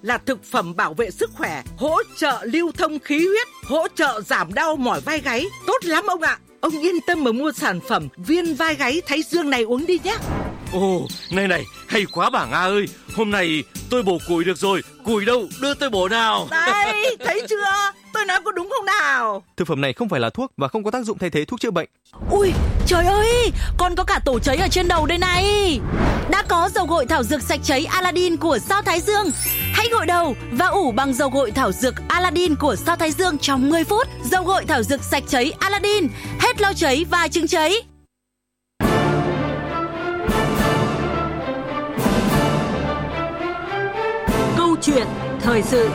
là thực phẩm bảo vệ sức khỏe, hỗ trợ lưu thông khí huyết, hỗ trợ giảm đau mỏi vai gáy. Tốt lắm ông ạ. Ông yên tâm mà mua sản phẩm viên vai gáy Thái Dương này uống đi nhé. Ồ, này, hay quá bà Nga ơi. Hôm nay tôi bổ củi được rồi. Củi đâu, đưa tôi bổ nào. Đây, thấy chưa? Tôi nói có đúng không nào? Thực phẩm này không phải là thuốc và không có tác dụng thay thế thuốc chữa bệnh. Ui, trời ơi, con có cả tổ cháy ở trên đầu đây này. Đã có dầu gội thảo dược sạch cháy Aladdin của Sao Thái Dương. Hãy gội đầu và ủ bằng dầu gội thảo dược Aladdin của Sao Thái Dương trong 10 phút. Dầu gội thảo dược sạch cháy Aladdin, hết lo cháy và chứng cháy. Câu chuyện thời sự.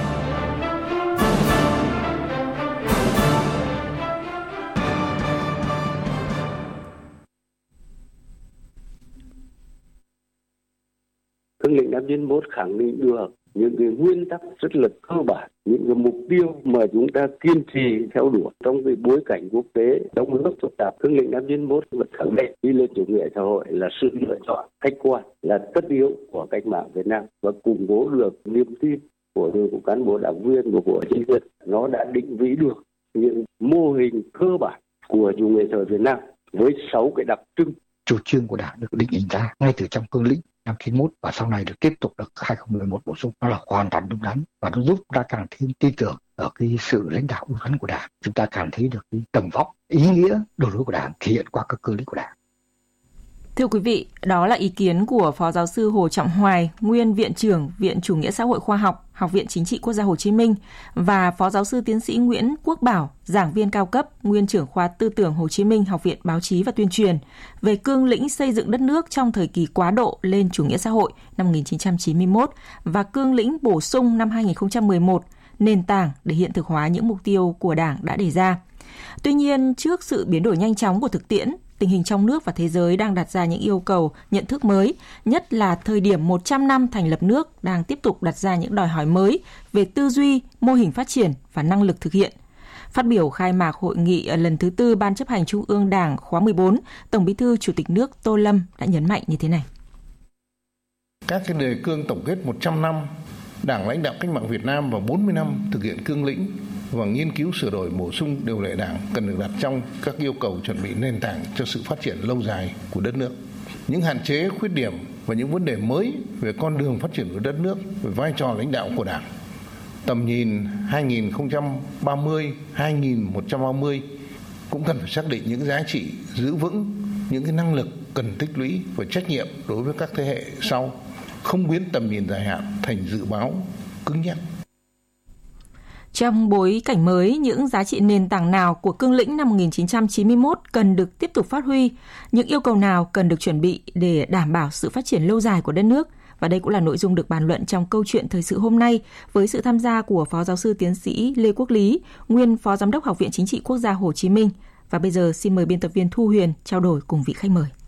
Cương lĩnh năm 91 khẳng định được những cái nguyên tắc rất là cơ bản, những cái mục tiêu mà chúng ta kiên trì theo đuổi trong cái bối cảnh quốc tế trong nước phức tạp. Cương lĩnh năm 91 vẫn khẳng định đi lên chủ nghĩa xã hội là sự lựa chọn khách quan, là tất yếu của cách mạng Việt Nam và củng cố được niềm tin của đội ngũ cán bộ đảng viên của chính quyền. Nó đã định vị được những mô hình cơ bản của chủ nghĩa xã hội Việt Nam với 6 cái đặc trưng. Chủ trương của Đảng được định hình ra ngay từ trong cương lĩnh năm 91 và sau này được tiếp tục được 2011 bổ sung, nó là hoàn toàn đúng đắn và nó giúp ta càng thêm tin tưởng ở cái sự lãnh đạo đúng đắn của Đảng. Chúng ta càng thấy được cái tầm vóc, ý nghĩa đường lối của Đảng thể hiện qua các cương lĩnh của Đảng. Thưa quý vị, đó là ý kiến của Phó Giáo sư Hồ Trọng Hoài, nguyên Viện trưởng Viện Chủ nghĩa xã hội khoa học, Học viện Chính trị Quốc gia Hồ Chí Minh và Phó Giáo sư Tiến sĩ Nguyễn Quốc Bảo, giảng viên cao cấp, nguyên trưởng khoa Tư tưởng Hồ Chí Minh, Học viện Báo chí và Tuyên truyền về cương lĩnh xây dựng đất nước trong thời kỳ quá độ lên chủ nghĩa xã hội năm 1991 và cương lĩnh bổ sung năm 2011, nền tảng để hiện thực hóa những mục tiêu của Đảng đã đề ra. Tuy nhiên, trước sự biến đổi nhanh chóng của thực tiễn, tình hình trong nước và thế giới đang đặt ra những yêu cầu nhận thức mới, nhất là thời điểm 100 năm thành lập nước đang tiếp tục đặt ra những đòi hỏi mới về tư duy, mô hình phát triển và năng lực thực hiện. Phát biểu khai mạc hội nghị lần thứ 4 Ban chấp hành Trung ương Đảng khóa 14, Tổng Bí thư Chủ tịch nước Tô Lâm đã nhấn mạnh như thế này. Các cái đề cương tổng kết 100 năm Đảng lãnh đạo cách mạng Việt Nam và 40 năm thực hiện cương lĩnh và nghiên cứu sửa đổi bổ sung điều lệ Đảng cần được đặt trong các yêu cầu chuẩn bị nền tảng cho sự phát triển lâu dài của đất nước. Những hạn chế, khuyết điểm và những vấn đề mới về con đường phát triển của đất nước, về vai trò lãnh đạo của Đảng, tầm nhìn 2030, 2130 cũng cần phải xác định những giá trị, giữ vững những cái năng lực cần tích lũy và trách nhiệm đối với các thế hệ sau, không biến tầm nhìn dài hạn thành dự báo cứng nhắc. Trong bối cảnh mới, những giá trị nền tảng nào của cương lĩnh năm 1991 cần được tiếp tục phát huy, những yêu cầu nào cần được chuẩn bị để đảm bảo sự phát triển lâu dài của đất nước. Và đây cũng là nội dung được bàn luận trong câu chuyện thời sự hôm nay với sự tham gia của Phó Giáo sư Tiến sĩ Lê Quốc Lý, nguyên Phó Giám đốc Học viện Chính trị Quốc gia Hồ Chí Minh. Và bây giờ xin mời biên tập viên Thu Huyền trao đổi cùng vị khách mời.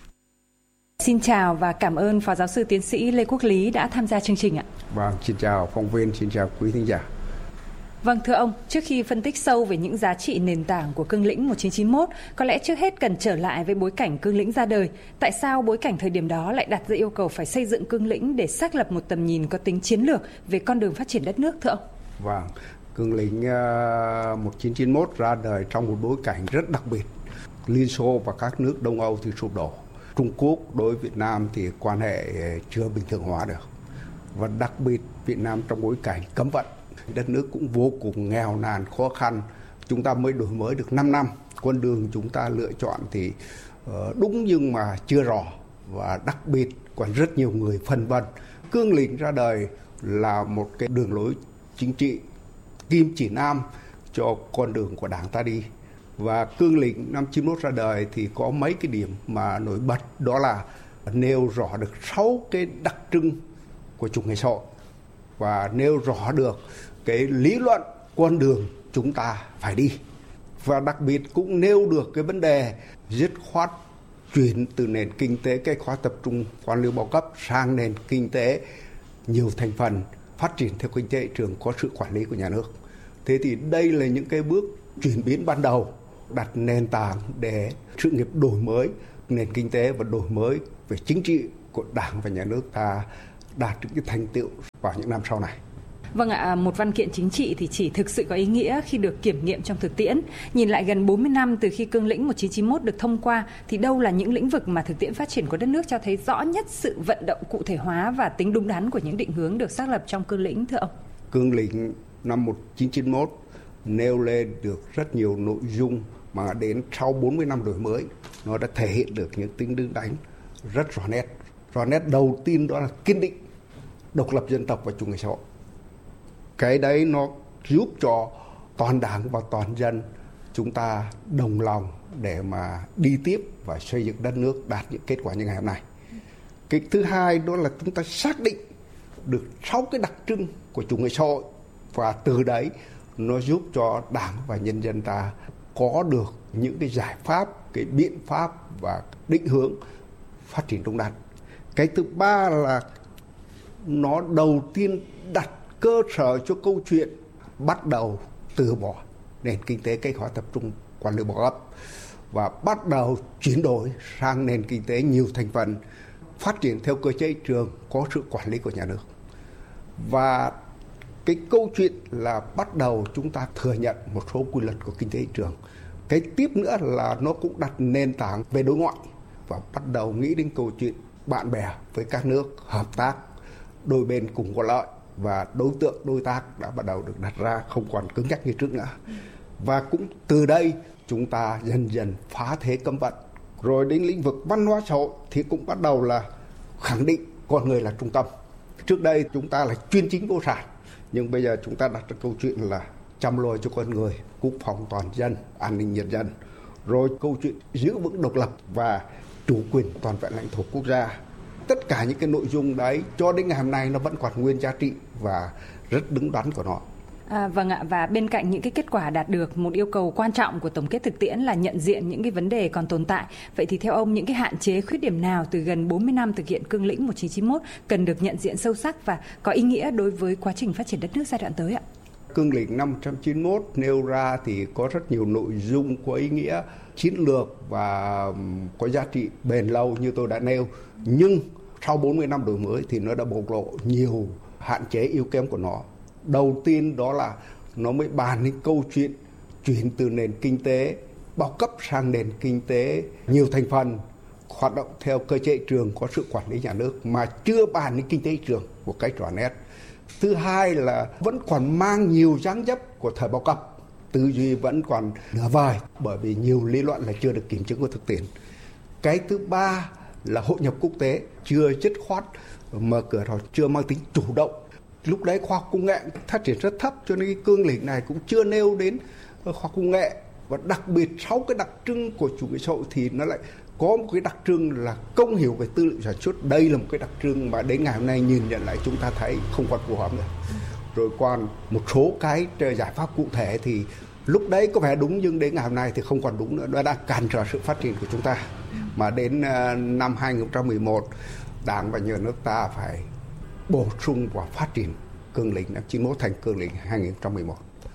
Xin chào và cảm ơn Phó Giáo sư Tiến sĩ Lê Quốc Lý đã tham gia chương trình ạ. Vâng, xin chào phóng viên, xin chào quý thính giả. Vâng, thưa ông, trước khi phân tích sâu về những giá trị nền tảng của cương lĩnh 1991, có lẽ trước hết cần trở lại với bối cảnh cương lĩnh ra đời. Tại sao bối cảnh thời điểm đó lại đặt ra yêu cầu phải xây dựng cương lĩnh để xác lập một tầm nhìn có tính chiến lược về con đường phát triển đất nước, thưa ông? Vâng, cương lĩnh 1991 ra đời trong một bối cảnh rất đặc biệt. Liên Xô và các nước Đông Âu thì sụp đổ. Trung Quốc đối với Việt Nam thì quan hệ chưa bình thường hóa được. Và đặc biệt Việt Nam trong bối cảnh cấm vận. Đất nước cũng vô cùng nghèo nàn, khó khăn. Chúng ta mới đổi mới được 5 năm. Con đường chúng ta lựa chọn thì đúng nhưng mà chưa rõ. Và đặc biệt còn rất nhiều người phân vân. Cương lĩnh ra đời là một cái đường lối chính trị kim chỉ nam cho con đường của Đảng ta đi. Và cương lĩnh năm 91 ra đời thì có mấy cái điểm mà nổi bật, đó là nêu rõ được 6 cái đặc trưng của chủ nghĩa xã hội và nêu rõ được cái lý luận con đường chúng ta phải đi. Và đặc biệt cũng nêu được cái vấn đề dứt khoát chuyển từ nền kinh tế cái khóa tập trung quan liêu bao cấp sang nền kinh tế nhiều thành phần phát triển theo kinh tế thị trường có sự quản lý của nhà nước. Thế thì đây là những cái bước chuyển biến ban đầu đặt nền tảng để sự nghiệp đổi mới nền kinh tế và đổi mới về chính trị của Đảng và nhà nước ta đạt được cái thành tựu vào những năm sau này. Vâng ạ, một văn kiện chính trị thì chỉ thực sự có ý nghĩa khi được kiểm nghiệm trong thực tiễn. Nhìn lại gần 40 năm từ khi cương lĩnh 1991 được thông qua thì đâu là những lĩnh vực mà thực tiễn phát triển của đất nước cho thấy rõ nhất sự vận động cụ thể hóa và tính đúng đắn của những định hướng được xác lập trong cương lĩnh thưa ông? Cương lĩnh năm 1991 nêu lên được rất nhiều nội dung mà đến sau 40 năm đổi mới nó đã thể hiện được những tính đúng đắn rất rõ nét. Rõ nét đầu tiên đó là kiên định độc lập dân tộc và chủ nghĩa xã hội. Cái đấy nó giúp cho toàn đảng và toàn dân chúng ta đồng lòng để mà đi tiếp và xây dựng đất nước đạt những kết quả như ngày hôm nay. Cái thứ hai đó là chúng ta xác định được 6 cái đặc trưng của chủ nghĩa xã hội và từ đấy nó giúp cho đảng và nhân dân ta có được những cái giải pháp, cái biện pháp và định hướng phát triển đúng đắn. Cái thứ ba là nó đầu tiên đặt cơ sở cho câu chuyện bắt đầu từ bỏ nền kinh tế kế hoạch tập trung quản lý bỏ gấp và bắt đầu chuyển đổi sang nền kinh tế nhiều thành phần, phát triển theo cơ chế thị trường có sự quản lý của nhà nước. Và cái câu chuyện là bắt đầu chúng ta thừa nhận một số quy luật của kinh tế thị trường. Cái tiếp nữa là nó cũng đặt nền tảng về đối ngoại và bắt đầu nghĩ đến câu chuyện bạn bè với các nước, hợp tác, đôi bên cùng có lợi và đối tượng đối tác đã bắt đầu được đặt ra, không còn cứng nhắc như trước nữa. Và cũng từ đây chúng ta dần dần phá thế cấm vận. Rồi đến lĩnh vực văn hóa xã hội thì cũng bắt đầu là khẳng định con người là trung tâm. Trước đây chúng ta là chuyên chính vô sản, nhưng bây giờ chúng ta đặt ra câu chuyện là chăm lo cho con người, quốc phòng toàn dân, an ninh nhân dân. Rồi câu chuyện giữ vững độc lập và chủ quyền toàn vẹn lãnh thổ quốc gia. Tất cả những cái nội dung đấy cho đến ngày hôm nay nó vẫn còn nguyên giá trị và rất đứng đắn của nó. Vâng ạ, và bên cạnh những cái kết quả đạt được, một yêu cầu quan trọng của tổng kết thực tiễn là nhận diện những cái vấn đề còn tồn tại. Vậy thì theo ông, những cái hạn chế, khuyết điểm nào từ gần 40 năm thực hiện cương lĩnh 1991 cần được nhận diện sâu sắc và có ý nghĩa đối với quá trình phát triển đất nước giai đoạn tới ạ? Cương lĩnh năm 1991 nêu ra thì có rất nhiều nội dung có ý nghĩa chiến lược và có giá trị bền lâu như tôi đã nêu. Nhưng sau 40 năm đổi mới thì nó đã bộc lộ nhiều hạn chế yếu kém của nó. Đầu tiên đó là nó mới bàn đến câu chuyện chuyển từ nền kinh tế bao cấp sang nền kinh tế nhiều thành phần, hoạt động theo cơ chế thị trường có sự quản lý nhà nước mà chưa bàn đến kinh tế thị trường một cách rõ nét. Thứ hai là vẫn còn mang nhiều dáng dấp của thời bao cấp, tư duy vẫn còn nửa vời bởi vì nhiều lý luận là chưa được kiểm chứng của thực tiễn. Cái thứ ba là hội nhập quốc tế chưa dứt khoát, mở cửa rồi chưa mang tính chủ động. Lúc đấy khoa học công nghệ phát triển rất thấp cho nên cái cương lĩnh này cũng chưa nêu đến khoa học công nghệ. Và đặc biệt 6 cái đặc trưng của chủ nghĩa xã hội thì nó lại có một cái đặc trưng là công hiểu về tư liệu sản xuất. Đây là một cái đặc trưng mà đến ngày hôm nay nhìn nhận lại chúng ta thấy không còn phù hợp nữa. Rồi còn một số cái giải pháp cụ thể thì lúc đấy có vẻ đúng nhưng đến ngày hôm nay thì không còn đúng nữa. Nó đã cản trở sự phát triển của chúng ta. Mà đến năm 2011 Đảng và Nhà nước ta phải bổ sung và phát triển cương lĩnh năm 91 thành cương lĩnh 2011.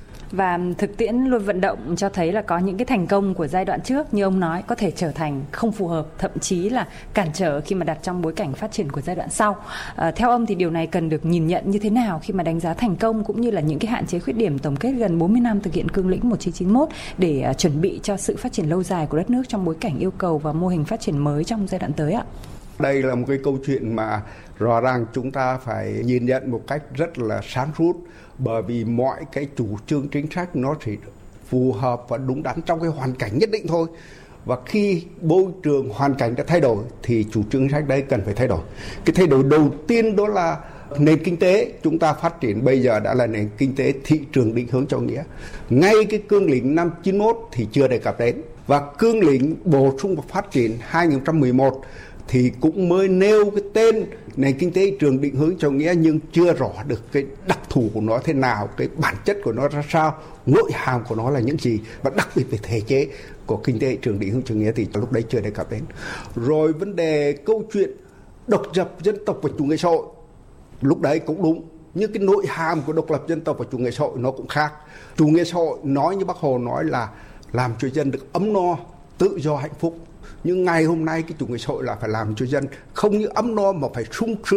Và thực tiễn luôn vận động cho thấy là có những cái thành công của giai đoạn trước như ông nói có thể trở thành không phù hợp, thậm chí là cản trở khi mà đặt trong bối cảnh phát triển của giai đoạn sau. Theo ông thì điều này cần được nhìn nhận như thế nào khi mà đánh giá thành công cũng như là những cái hạn chế khuyết điểm tổng kết gần 40 năm thực hiện cương lĩnh 1991 để chuẩn bị cho sự phát triển lâu dài của đất nước trong bối cảnh yêu cầu và mô hình phát triển mới trong giai đoạn tới ạ? Đây là một cái câu chuyện mà rõ ràng chúng ta phải nhìn nhận một cách rất là sáng suốt bởi vì mọi cái chủ trương chính sách nó chỉ phù hợp và đúng đắn trong cái hoàn cảnh nhất định thôi. Và khi môi trường hoàn cảnh đã thay đổi thì chủ trương chính sách đấy cần phải thay đổi. Cái thay đổi đầu tiên đó là nền kinh tế chúng ta phát triển bây giờ đã là nền kinh tế thị trường định hướng cho nghĩa. Ngay cái cương lĩnh năm 91 thì chưa đề cập đến. Và cương lĩnh bổ sung và phát triển 2011 thì cũng mới nêu cái tên nền kinh tế thị trường định hướng cho nghĩa nhưng chưa rõ được cái đặc thù của nó thế nào, cái bản chất của nó ra sao, nội hàm của nó là những gì và đặc biệt về thể chế của kinh tế thị trường định hướng cho nghĩa thì lúc đấy chưa đề cập đến. Rồi vấn đề câu chuyện độc lập dân tộc và chủ nghĩa xã hội lúc đấy cũng đúng nhưng cái nội hàm của độc lập dân tộc và chủ nghĩa xã hội nó cũng khác. Chủ nghĩa xã hội nói như Bác Hồ nói là làm cho dân được ấm no, tự do, hạnh phúc. Nhưng ngày hôm nay cái chủ nghĩa xã hội là phải làm cho dân không những ấm no mà phải sung sướng,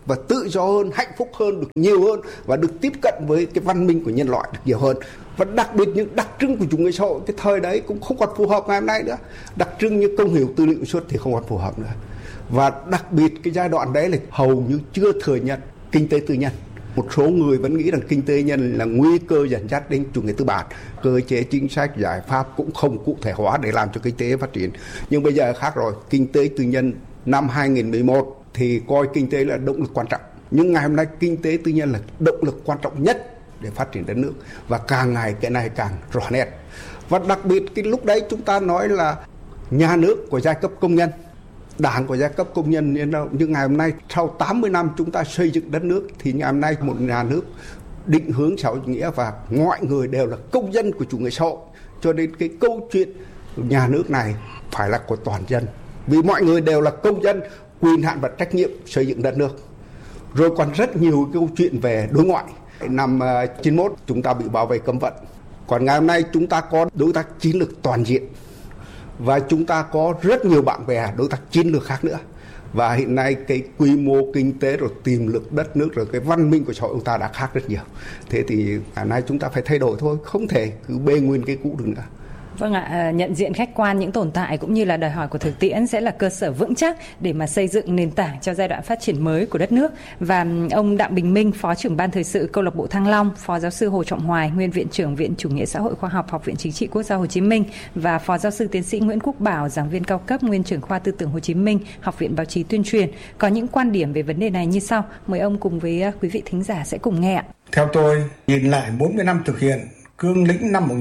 và tự do hơn, hạnh phúc hơn, được nhiều hơn và được tiếp cận với cái văn minh của nhân loại được nhiều hơn. Và đặc biệt những đặc trưng của chủ nghĩa xã hội cái thời đấy cũng không còn phù hợp ngày hôm nay nữa. Đặc trưng như công hiểu tư liệu suất thì không còn phù hợp nữa. Và đặc biệt cái giai đoạn đấy là hầu như chưa thừa nhận kinh tế tư nhân. Một số người vẫn nghĩ rằng kinh tế nhân là nguy cơ dẫn dắt đến chủ nghĩa tư bản. Cơ chế chính sách giải pháp cũng không cụ thể hóa để làm cho kinh tế phát triển. Nhưng bây giờ khác rồi, kinh tế tư nhân năm 2011 thì coi kinh tế là động lực quan trọng. Nhưng ngày hôm nay kinh tế tư nhân là động lực quan trọng nhất để phát triển đất nước. Và càng ngày cái này càng rõ nét. Và đặc biệt cái lúc đấy chúng ta nói là nhà nước của giai cấp công nhân, đảng của giai cấp công nhân. Nhưng ngày hôm nay sau 80 năm chúng ta xây dựng đất nước thì ngày hôm nay một nhà nước định hướng xã hội chủ nghĩa và mọi người đều là công dân của chủ nghĩa xã hội. Cho nên cái câu chuyện nhà nước này phải là của toàn dân. Vì mọi người đều là công dân, quyền hạn và trách nhiệm xây dựng đất nước. Rồi còn rất nhiều câu chuyện về đối ngoại. Năm 91 chúng ta bị bao vây cấm vận. Còn ngày hôm nay chúng ta có đối tác chiến lược toàn diện. Và chúng ta có rất nhiều bạn bè đối tác chiến lược khác nữa. Và hiện nay cái quy mô kinh tế rồi tiềm lực đất nước rồi cái văn minh của xã hội chúng ta đã khác rất nhiều. Thế thì ngày nay chúng ta phải thay đổi thôi, không thể cứ bê nguyên cái cũ được nữa. Vâng ạ, nhận diện khách quan những tồn tại cũng như là đòi hỏi của thực tiễn sẽ là cơ sở vững chắc để mà xây dựng nền tảng cho giai đoạn phát triển mới của đất nước. Và ông Đặng Bình Minh, Phó trưởng Ban Thời sự Câu lạc bộ Thăng Long, Phó giáo sư Hồ Trọng Hoài, Nguyên Viện trưởng Viện Chủ nghĩa xã hội khoa học, Học viện Chính trị Quốc gia Hồ Chí Minh và Phó giáo sư Tiến sĩ Nguyễn Quốc Bảo, giảng viên cao cấp, Nguyên trưởng khoa Tư tưởng Hồ Chí Minh, Học viện Báo chí Tuyên truyền có những quan điểm về vấn đề này như sau. Mời ông cùng với quý vị thính giả sẽ cùng nghe ạ. Theo tôi, nhìn lại 40 năm thực hiện cương lĩnh năm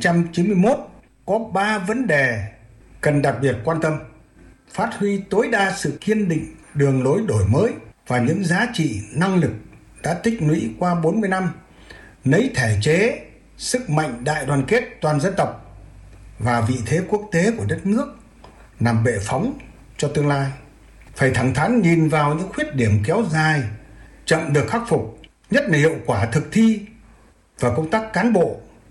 1991, có 3 vấn đề cần đặc biệt quan tâm: phát huy tối đa sự kiên định, đường lối đổi mới và những giá trị, năng lực đã tích lũy qua 40 năm, lấy thể chế, sức mạnh đại đoàn kết toàn dân tộc và vị thế quốc tế của đất nước làm bệ phóng cho tương lai. Phải thẳng thắn nhìn vào những khuyết điểm kéo dài, chậm được khắc phục, nhất là hiệu quả thực thi và công tác cán bộ,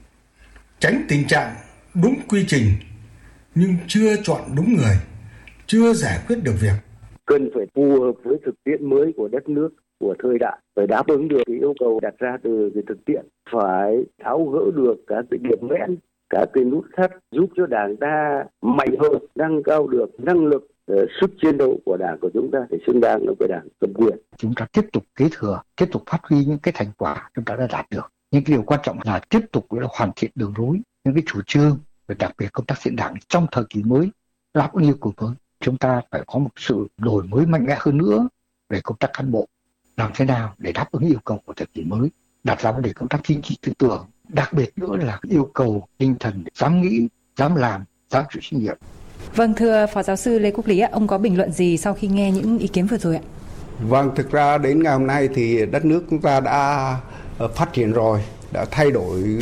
tránh tình trạng đúng quy trình nhưng chưa chọn đúng người, chưa giải quyết được việc. Cần phải phù hợp với thực tiễn mới của đất nước, của thời đại, phải đáp ứng được cái yêu cầu đặt ra từ cái thực tiễn, phải tháo gỡ được các cái điểm nghẽn, các cái nút thắt giúp cho Đảng ta mạnh hơn, nâng cao được năng lực, sức chiến đấu của Đảng của chúng ta để xứng đáng với cái Đảng cầm quyền. Chúng ta tiếp tục kế thừa, tiếp tục phát huy những cái thành quả chúng ta đã đạt được. Nhưng cái điều quan trọng là tiếp tục là hoàn thiện đường lối, những cái chủ trương và đặc biệt công tác xây dựng Đảng trong thời kỳ mới, đáp ứng yêu cầu mới. Chúng ta phải có một sự đổi mới mạnh mẽ hơn nữa về công tác cán bộ, làm thế nào để đáp ứng yêu cầu của thời kỳ mới, đặt ra vấn đề công tác chính trị tư tưởng, đặc biệt nữa là yêu cầu tinh thần dám nghĩ, dám làm, dám chịu trách nhiệm. Vâng, thưa Phó giáo sư Lê Quốc Lý, ông có bình luận gì sau khi nghe những ý kiến vừa rồi ạ? Vâng, thực ra đến ngày hôm nay thì đất nước chúng ta đã phát triển rồi, đã thay đổi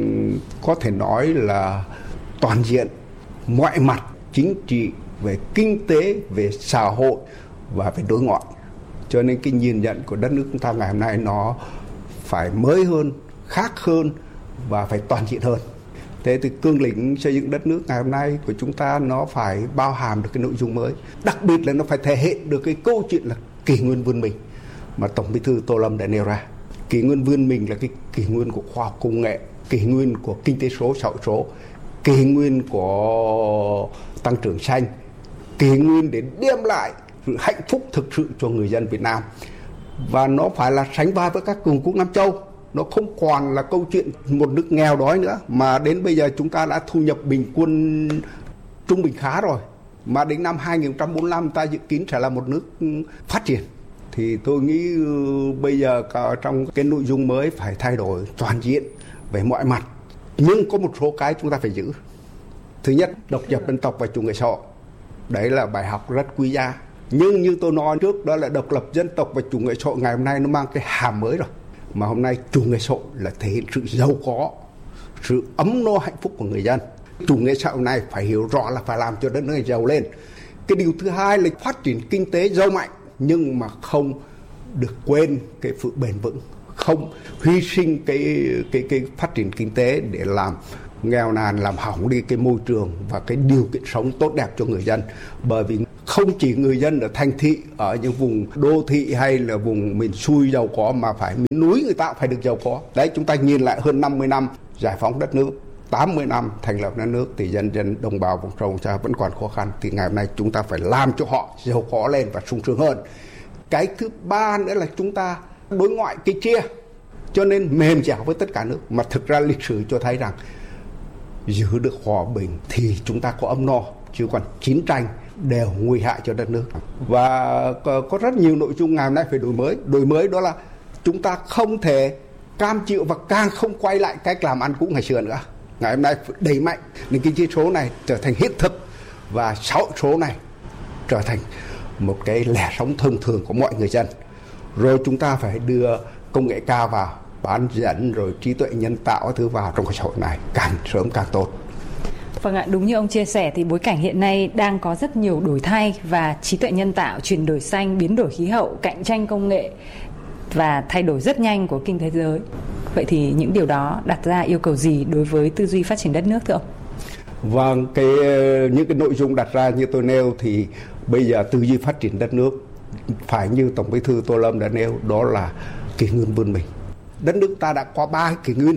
có thể nói là toàn diện, mọi mặt chính trị, về kinh tế, về xã hội và về đối ngoại. Cho nên cái nhìn nhận của đất nước chúng ta ngày hôm nay nó phải mới hơn, khác hơn và phải toàn diện hơn. Thế thì cương lĩnh xây dựng đất nước ngày hôm nay của chúng ta nó phải bao hàm được cái nội dung mới. Đặc biệt là nó phải thể hiện được cái câu chuyện là kỷ nguyên vươn mình mà Tổng Bí thư Tô Lâm đã nêu ra. Kỷ nguyên vươn mình là cái kỷ nguyên của khoa học công nghệ, kỷ nguyên của kinh tế số, xã hội số, kỷ nguyên của tăng trưởng xanh, kỷ nguyên để đem lại sự hạnh phúc thực sự cho người dân Việt Nam. Và nó phải là sánh vai với các cường quốc Nam Châu. Nó không còn là câu chuyện một nước nghèo đói nữa, mà đến bây giờ chúng ta đã thu nhập bình quân trung bình khá rồi. Mà đến năm 2045 ta dự kiến sẽ là một nước phát triển. Thì tôi nghĩ bây giờ trong cái nội dung mới phải thay đổi toàn diện về mọi mặt. Nhưng có một số cái chúng ta phải giữ. Thứ nhất, độc lập dân tộc và chủ nghĩa xã hội. Đấy là bài học rất quý giá. Nhưng như tôi nói trước, đó là độc lập dân tộc và chủ nghĩa xã hội ngày hôm nay nó mang cái hàm mới rồi. Mà hôm nay chủ nghĩa xã hội là thể hiện sự giàu có, sự ấm no hạnh phúc của người dân. Chủ nghĩa xã hội này phải hiểu rõ là phải làm cho đất nước này giàu lên. Cái điều thứ hai là phát triển kinh tế giàu mạnh, nhưng mà không được quên cái sự bền vững, không hy sinh cái phát triển kinh tế để làm nghèo nàn, làm hỏng đi cái môi trường và cái điều kiện sống tốt đẹp cho người dân. Bởi vì không không chỉ người dân ở thành thị, ở những vùng đô thị hay là vùng miền xuôi giàu có, mà phải miền núi người ta phải được giàu có. Đấy, chúng ta nhìn lại hơn 50 năm giải phóng đất nước, 80 năm thành lập đất nước thì dân đồng bào vùng sâu vùng xa vẫn còn khó khăn, thì ngày hôm nay chúng ta phải làm cho họ giàu có lên và sung sướng hơn. Cái thứ ba nữa là chúng ta đối ngoại cái chia, cho nên mềm dẻo với tất cả nước, mà thực ra lịch sử cho thấy rằng giữ được hòa bình thì chúng ta có ấm no, chứ còn chiến tranh đều nguy hại cho đất nước. Và có rất nhiều nội dung ngày hôm nay phải đổi mới đó là chúng ta không thể cam chịu và càng không quay lại cách làm ăn cũ ngày xưa nữa. Ngày hôm nay phải đẩy mạnh nền kinh tế số này trở thành hiện thực, và xã hội số này trở thành một cái lẽ sống thông thường của mọi người dân. Rồi chúng ta phải đưa công nghệ cao vào, bán dẫn rồi trí tuệ nhân tạo thứ vào trong cái xã hội này càng sớm càng tốt. Vâng ạ, đúng như ông chia sẻ thì bối cảnh hiện nay đang có rất nhiều đổi thay, và trí tuệ nhân tạo, chuyển đổi xanh, biến đổi khí hậu, cạnh tranh công nghệ và thay đổi rất nhanh của kinh tế thế giới. Vậy thì những điều đó đặt ra yêu cầu gì đối với tư duy phát triển đất nước thưa ông? Vâng, những cái nội dung đặt ra như tôi nêu thì bây giờ tư duy phát triển đất nước phải như Tổng Bí thư Tô Lâm đã nêu, đó là kỷ nguyên vươn mình. Đất nước ta đã có 3 kỷ nguyên.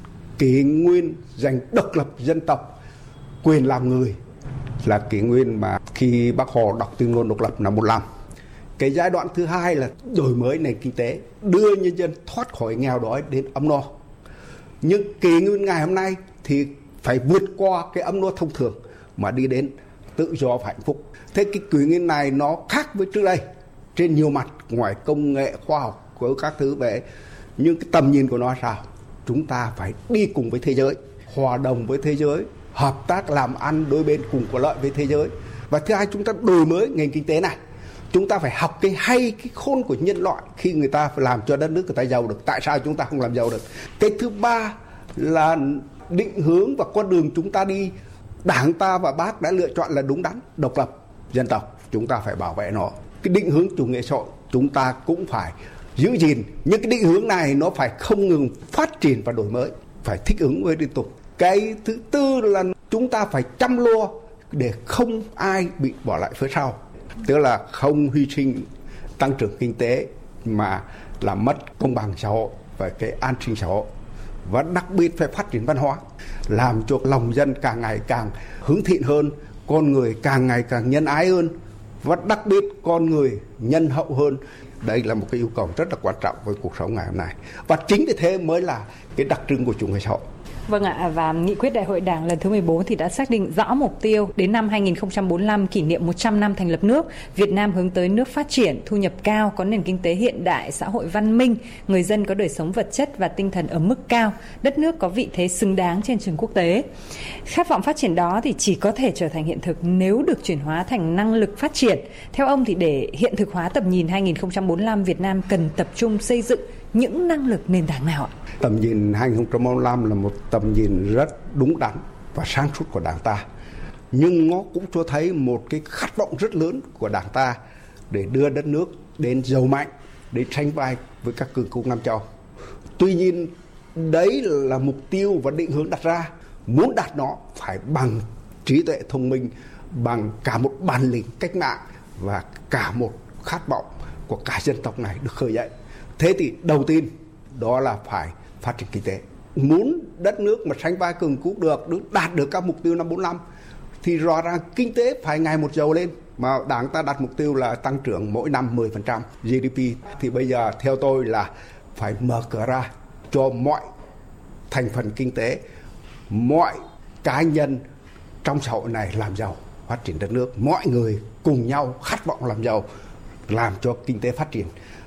Kỷ nguyên giành độc lập dân tộc, quyền làm người là kỷ nguyên mà khi Bác Hồ đọc tuyên ngôn độc lập năm 45. Cái giai đoạn thứ hai là đổi mới nền kinh tế, đưa nhân dân thoát khỏi nghèo đói đến ấm no. Nhưng kỷ nguyên ngày hôm nay thì phải vượt qua cái ấm no thông thường mà đi đến tự do và hạnh phúc. Thế cái kỷ nguyên này nó khác với trước đây trên nhiều mặt, ngoài công nghệ, khoa học của các thứ về, nhưng cái tầm nhìn của nó sao? Chúng ta phải đi cùng với thế giới, hòa đồng với thế giới, hợp tác làm ăn đôi bên cùng có lợi với thế giới. Và thứ hai, chúng ta đổi mới nền kinh tế này. Chúng ta phải học cái hay, cái khôn của nhân loại khi người ta phải làm cho đất nước người ta giàu được. Tại sao chúng ta không làm giàu được? Cái thứ ba là định hướng và con đường chúng ta đi. Đảng ta và Bác đã lựa chọn là đúng đắn, độc lập dân tộc, chúng ta phải bảo vệ nó. Cái định hướng chủ nghĩa xã hội chúng ta cũng phải giữ gìn, nhưng cái định hướng này nó phải không ngừng phát triển và đổi mới, phải thích ứng với liên tục. Cái thứ tư là chúng ta phải chăm lo để không ai bị bỏ lại phía sau, tức là không hy sinh tăng trưởng kinh tế mà làm mất công bằng xã hội và cái an sinh xã hội. Và đặc biệt phải phát triển văn hóa, làm cho lòng dân càng ngày càng hướng thiện hơn, con người càng ngày càng nhân ái hơn, và đặc biệt con người nhân hậu hơn. Đây là một cái yêu cầu rất là quan trọng với cuộc sống ngày hôm nay, và chính vì thế mới là cái đặc trưng của chủ nghĩa xã hội. Vâng ạ, và nghị quyết Đại hội Đảng lần thứ 14 thì đã xác định rõ mục tiêu đến năm 2045 kỷ niệm 100 năm thành lập nước, Việt Nam hướng tới nước phát triển, thu nhập cao, có nền kinh tế hiện đại, xã hội văn minh, người dân có đời sống vật chất và tinh thần ở mức cao, đất nước có vị thế xứng đáng trên trường quốc tế. Khát vọng phát triển đó thì chỉ có thể trở thành hiện thực nếu được chuyển hóa thành năng lực phát triển. Theo ông thì để hiện thực hóa tầm nhìn 2045, Việt Nam cần tập trung xây dựng những năng lực nền tảng nào ạ? Tầm nhìn 2045 là một tầm nhìn rất đúng đắn và sáng suốt của Đảng ta. Nhưng nó cũng cho thấy một cái khát vọng rất lớn của Đảng ta để đưa đất nước đến giàu mạnh, để sánh vai với các cường quốc Nam châu. Tuy nhiên, đấy là mục tiêu và định hướng đặt ra. Muốn đạt nó phải bằng trí tuệ thông minh, bằng cả một bản lĩnh cách mạng và cả một khát vọng của cả dân tộc này được khơi dậy. Thế thì đầu tiên đó là phải phát triển kinh tế. Muốn đất nước mà sánh vai cường quốc được đạt được các mục tiêu năm 45 thì rõ ràng kinh tế phải ngày một giàu lên. Mà Đảng ta đặt mục tiêu là tăng trưởng mỗi năm 10% GDP. Thì bây giờ theo tôi là phải mở cửa ra cho mọi thành phần kinh tế, mọi cá nhân trong xã hội này làm giàu, phát triển đất nước. Mọi người cùng nhau khát vọng làm giàu, làm cho kinh tế phát triển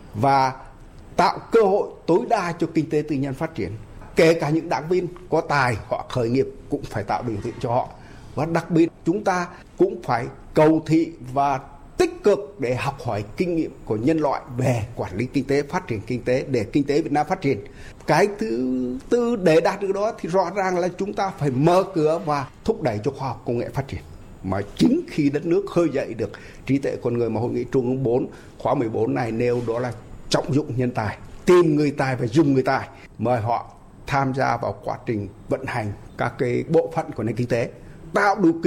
và tạo cơ hội tối đa cho kinh tế tư nhân phát triển. Kể cả những đảng viên có tài, họ khởi nghiệp cũng phải tạo điều kiện cho họ. Và đặc biệt chúng ta cũng phải cầu thị và tích cực để học hỏi kinh nghiệm của nhân loại về quản lý kinh tế, phát triển kinh tế để kinh tế Việt Nam phát triển. Cái thứ tư để đạt được đó thì rõ ràng là chúng ta phải mở cửa và thúc đẩy cho khoa học công nghệ phát triển. Mà chính khi đất nước khơi dậy được trí tuệ con người mà Hội nghị Trung ương 4 khóa 14 này nêu đó là trọng dụng nhân tài, tìm người tài và dùng người tài, mời họ tham gia vào quá trình vận hành các cái bộ phận của nền kinh tế, tạo điều kiện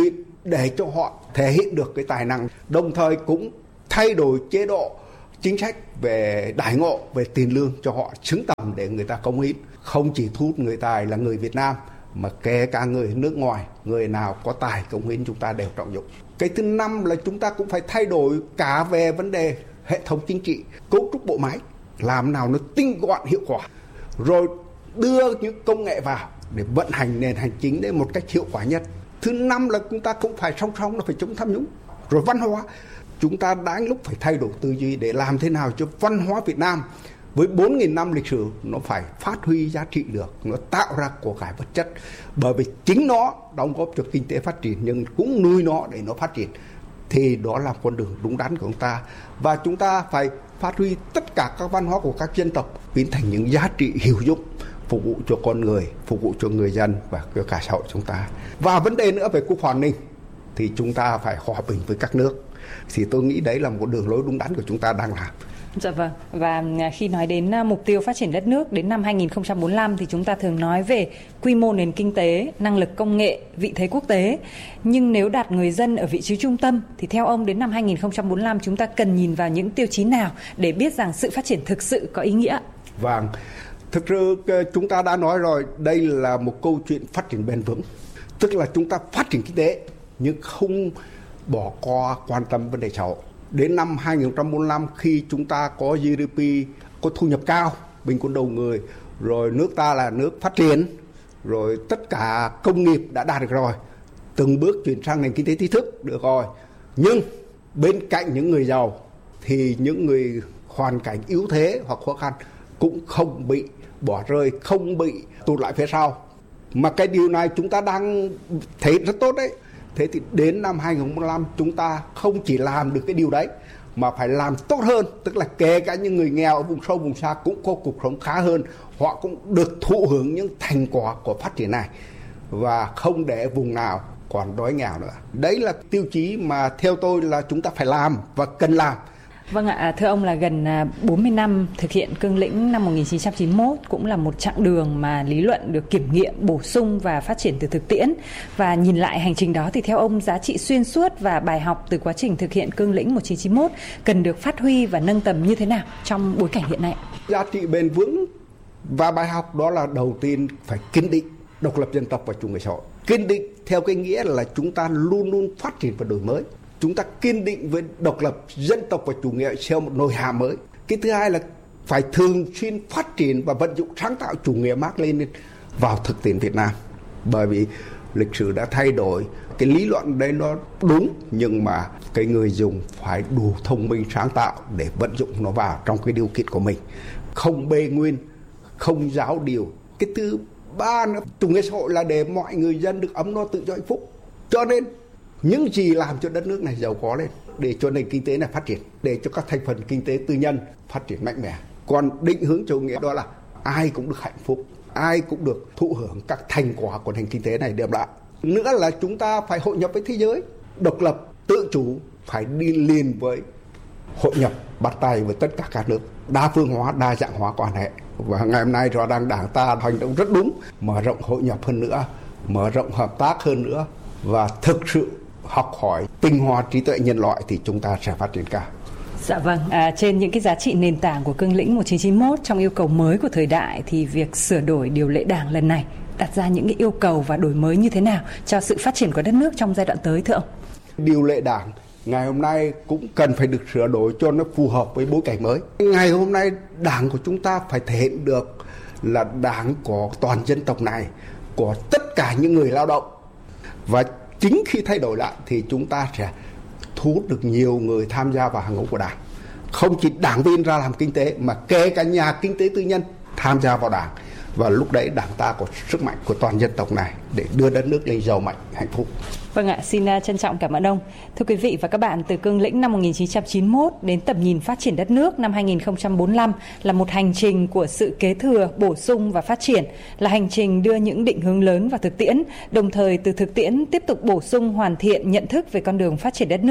để cho họ thể hiện được cái tài năng, đồng thời cũng thay đổi chế độ chính sách về đãi ngộ, về tiền lương cho họ xứng tầm để người ta cống hiến. Không chỉ thu hút người tài là người Việt Nam, mà kể cả người nước ngoài, người nào có tài cống hiến chúng ta đều trọng dụng. Cái thứ năm là chúng ta cũng phải thay đổi cả về vấn đề hệ thống chính trị, cấu trúc bộ máy, làm nào nó tinh gọn hiệu quả, rồi đưa những công nghệ vào để vận hành nền hành chính đấy một cách hiệu quả nhất. Thứ năm là chúng ta cũng phải song song là phải chống tham nhũng. Rồi văn hóa, chúng ta đã lúc phải thay đổi tư duy để làm thế nào cho văn hóa Việt Nam với 4.000 năm lịch sử nó phải phát huy giá trị được, nó tạo ra của cải vật chất, bởi vì chính nó đóng góp cho kinh tế phát triển nhưng cũng nuôi nó để nó phát triển. Thì đó là con đường đúng đắn của chúng ta, và chúng ta phải phát huy tất cả các văn hóa của các dân tộc biến thành những giá trị hữu dụng phục vụ cho con người, phục vụ cho người dân và cho cả xã hội chúng ta. Và vấn đề nữa về quốc phòng an ninh thì chúng ta phải hòa bình với các nước. Thì tôi nghĩ đấy là một đường lối đúng đắn của chúng ta đang làm. Dạ vâng, và khi nói đến mục tiêu phát triển đất nước đến năm 2045 thì chúng ta thường nói về quy mô nền kinh tế, năng lực công nghệ, vị thế quốc tế. Nhưng nếu đặt người dân ở vị trí trung tâm thì theo ông đến năm 2045 chúng ta cần nhìn vào những tiêu chí nào để biết rằng sự phát triển thực sự có ý nghĩa? Vâng, thực sự chúng ta đã nói rồi, đây là một câu chuyện phát triển bền vững. Tức là chúng ta phát triển kinh tế nhưng không bỏ qua quan tâm vấn đề xã hội. Đến năm 2045 khi chúng ta có GDP, có thu nhập cao, bình quân đầu người, rồi nước ta là nước phát triển, rồi tất cả công nghiệp đã đạt được rồi, từng bước chuyển sang nền kinh tế tri thức được rồi. Nhưng bên cạnh những người giàu thì những người hoàn cảnh yếu thế hoặc khó khăn cũng không bị bỏ rơi, không bị tụt lại phía sau. Mà cái điều này chúng ta đang thấy rất tốt đấy. Thế thì đến năm 2045 chúng ta không chỉ làm được cái điều đấy mà phải làm tốt hơn, tức là kể cả những người nghèo ở vùng sâu vùng xa cũng có cuộc sống khá hơn, họ cũng được thụ hưởng những thành quả của phát triển này và không để vùng nào còn đói nghèo nữa. Đấy là tiêu chí mà theo tôi là chúng ta phải làm và cần làm. Vâng ạ, thưa ông là gần 40 năm thực hiện cương lĩnh năm 1991 cũng là một chặng đường mà lý luận được kiểm nghiệm, bổ sung và phát triển từ thực tiễn. Và nhìn lại hành trình đó thì theo ông giá trị xuyên suốt và bài học từ quá trình thực hiện cương lĩnh 1991 cần được phát huy và nâng tầm như thế nào trong bối cảnh hiện nay? Giá trị bền vững và bài học đó là đầu tiên phải kiên định độc lập dân tộc và chủ nghĩa xã hội. Kiên định theo cái nghĩa là chúng ta luôn luôn phát triển và đổi mới. Chúng ta kiên định với độc lập dân tộc và chủ nghĩa theo một nội hàm mới. Cái thứ hai là phải thường xuyên phát triển và vận dụng sáng tạo chủ nghĩa Mác Lênin vào thực tiễn Việt Nam. Bởi vì lịch sử đã thay đổi, cái lý luận đấy nó đúng, nhưng mà cái người dùng phải đủ thông minh sáng tạo để vận dụng nó vào trong cái điều kiện của mình. Không bê nguyên, không giáo điều. Cái thứ ba nữa, chủ nghĩa xã hội là để mọi người dân được ấm no tự do hạnh phúc. Cho nên những gì làm cho đất nước này giàu có lên, để cho nền kinh tế này phát triển, để cho các thành phần kinh tế tư nhân phát triển mạnh mẽ. Còn định hướng chủ nghĩa đó là ai cũng được hạnh phúc, ai cũng được thụ hưởng các thành quả của nền kinh tế này đem lại. Nữa là chúng ta phải hội nhập với thế giới, độc lập, tự chủ, phải đi liền với hội nhập, bắt tay với tất cả các nước, đa phương hóa, đa dạng hóa quan hệ. Và ngày hôm nay rõ ràng Đảng ta hành động rất đúng, mở rộng hội nhập hơn nữa, mở rộng hợp tác hơn nữa, và thực sự học hỏi tinh hoa trí tuệ nhân loại thì chúng ta sẽ phát triển cao. Dạ vâng, trên những cái giá trị nền tảng của cương lĩnh 1991 trong yêu cầu mới của thời đại thì việc sửa đổi điều lệ Đảng lần này đặt ra những cái yêu cầu và đổi mới như thế nào cho sự phát triển của đất nước trong giai đoạn tới thưa ông? Điều lệ Đảng ngày hôm nay cũng cần phải được sửa đổi cho nó phù hợp với bối cảnh mới. Ngày hôm nay Đảng của chúng ta phải thể hiện được là Đảng của toàn dân tộc này, của tất cả những người lao động. Và chính khi thay đổi lại thì chúng ta sẽ thu hút được nhiều người tham gia vào hàng ngũ của Đảng. Không chỉ đảng viên ra làm kinh tế mà kể cả nhà kinh tế tư nhân tham gia vào Đảng. Và lúc đấy Đảng ta có sức mạnh của toàn dân tộc này để đưa đất nước lên giàu mạnh, hạnh phúc. Vâng ạ, xin trân trọng cảm ơn ông. Thưa quý vị và các bạn, từ cương lĩnh năm 1991 đến tầm nhìn phát triển đất nước năm 2045 là một hành trình của sự kế thừa, bổ sung và phát triển, là hành trình đưa những định hướng lớn vào thực tiễn, đồng thời từ thực tiễn tiếp tục bổ sung hoàn thiện nhận thức về con đường phát triển đất nước.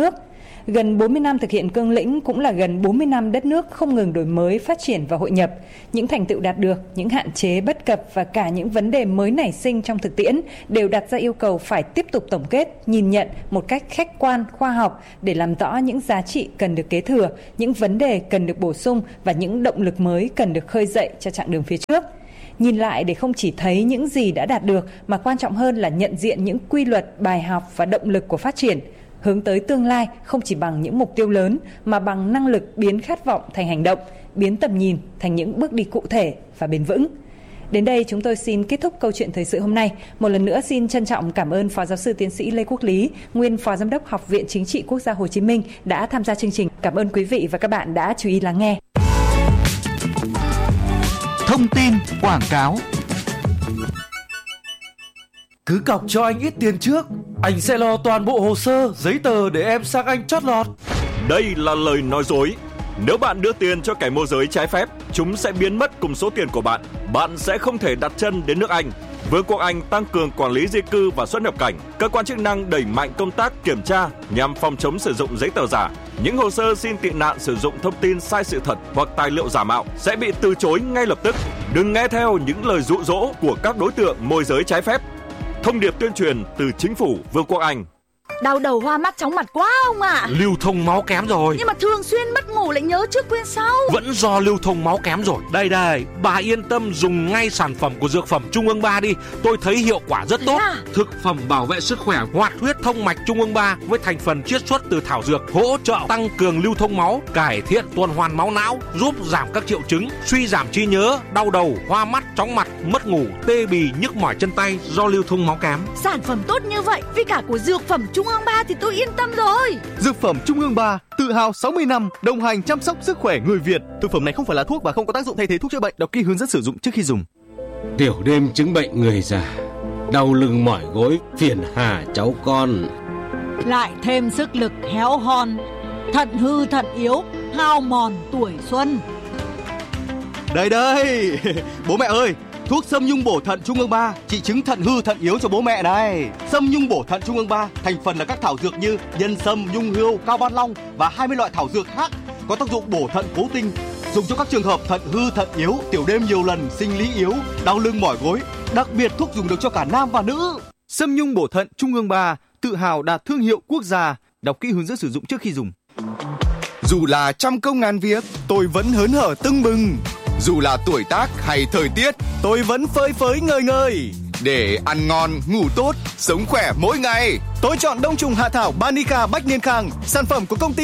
Gần 40 năm thực hiện cương lĩnh cũng là gần 40 năm đất nước không ngừng đổi mới, phát triển và hội nhập. Những thành tựu đạt được, những hạn chế bất cập và cả những vấn đề mới nảy sinh trong thực tiễn đều đặt ra yêu cầu phải tiếp tục tổng kết, nhìn nhận một cách khách quan, khoa học để làm rõ những giá trị cần được kế thừa, những vấn đề cần được bổ sung và những động lực mới cần được khơi dậy cho chặng đường phía trước. Nhìn lại để không chỉ thấy những gì đã đạt được mà quan trọng hơn là nhận diện những quy luật, bài học và động lực của phát triển. Hướng tới tương lai không chỉ bằng những mục tiêu lớn mà bằng năng lực biến khát vọng thành hành động, biến tầm nhìn thành những bước đi cụ thể và bền vững. Đến đây chúng tôi xin kết thúc câu chuyện thời sự hôm nay. Một lần nữa xin trân trọng cảm ơn Phó Giáo sư Tiến sĩ Lê Quốc Lý, nguyên Phó Giám đốc Học viện Chính trị Quốc gia Hồ Chí Minh đã tham gia chương trình. Cảm ơn quý vị và các bạn đã chú ý lắng nghe. Thông tin quảng cáo. Cứ cọc cho anh ít tiền trước, anh sẽ lo toàn bộ hồ sơ, giấy tờ để em sang anh chót lọt. Đây là lời nói dối. Nếu bạn đưa tiền cho kẻ môi giới trái phép, chúng sẽ biến mất cùng số tiền của bạn. Bạn sẽ không thể đặt chân đến nước Anh. Vương quốc Anh tăng cường quản lý di cư và xuất nhập cảnh. Cơ quan chức năng đẩy mạnh công tác kiểm tra nhằm phòng chống sử dụng giấy tờ giả. Những hồ sơ xin tị nạn sử dụng thông tin sai sự thật hoặc tài liệu giả mạo sẽ bị từ chối ngay lập tức. Đừng nghe theo những lời dụ dỗ của các đối tượng môi giới trái phép. Thông điệp tuyên truyền từ Chính phủ Vương quốc Anh. Đau đầu hoa mắt chóng mặt quá ông ạ. Lưu thông máu kém rồi. Nhưng mà thường xuyên mất ngủ lại nhớ trước quên sau. Vẫn do lưu thông máu kém rồi. Đây, bà yên tâm dùng ngay sản phẩm của Dược phẩm Trung ương 3 đi. Tôi thấy hiệu quả rất tốt. Thực phẩm bảo vệ sức khỏe hoạt huyết thông mạch Trung ương 3 với thành phần chiết xuất từ thảo dược, hỗ trợ tăng cường lưu thông máu, cải thiện tuần hoàn máu não, giúp giảm các triệu chứng suy giảm trí nhớ, đau đầu, hoa mắt, chóng mặt, mất ngủ, tê bì, nhức mỏi chân tay do lưu thông máu kém. Sản phẩm tốt như vậy với cả của Dược phẩm Trung ương 3 thì tôi yên tâm rồi. Dược phẩm Trung ương 3 tự hào 60 năm đồng hành chăm sóc sức khỏe người Việt. Thực phẩm này không phải là thuốc và không có tác dụng thay thế thuốc chữa bệnh. Đọc kỹ hướng dẫn sử dụng trước khi dùng. Tiểu đêm chứng bệnh người già, đau lưng mỏi gối phiền hà cháu con. Lại thêm sức lực héo hon, thận hư thận yếu, hao mòn tuổi xuân. Đây, bố mẹ ơi, thuốc Sâm Nhung bổ thận Trung ương 3 trị chứng thận hư thận yếu cho bố mẹ này. Sâm Nhung bổ thận Trung ương 3 thành phần là các thảo dược như nhân sâm, nhung hươu, cao ban long và 20 loại thảo dược khác có tác dụng bổ thận cố tinh, dùng cho các trường hợp thận hư thận yếu, tiểu đêm nhiều lần, sinh lý yếu, đau lưng mỏi gối. Đặc biệt thuốc dùng được cho cả nam và nữ. Sâm Nhung bổ thận Trung ương 3 tự hào đạt thương hiệu quốc gia. Đọc kỹ hướng dẫn sử dụng trước khi dùng. Dù là trăm công ngàn việc, tôi vẫn hớn hở tưng bừng. Dù là tuổi tác hay thời tiết, tôi vẫn phơi phới ngời ngời. Để ăn ngon, ngủ tốt, sống khỏe mỗi ngày, tôi chọn đông trùng hạ thảo Banica Bách Niên Khang, sản phẩm của công ty